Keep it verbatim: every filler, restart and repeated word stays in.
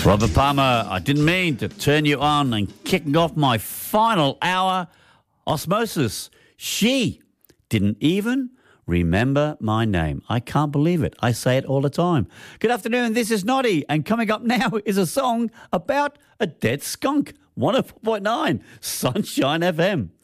Robert Palmer, I didn't mean to turn you on and kicking off my final hour. Osmosis, she didn't even remember my name. I can't believe it. I say it all the time. Good afternoon, this is Noddy, and coming up now is a song about a dead skunk. one oh four point nine, Sunshine F M.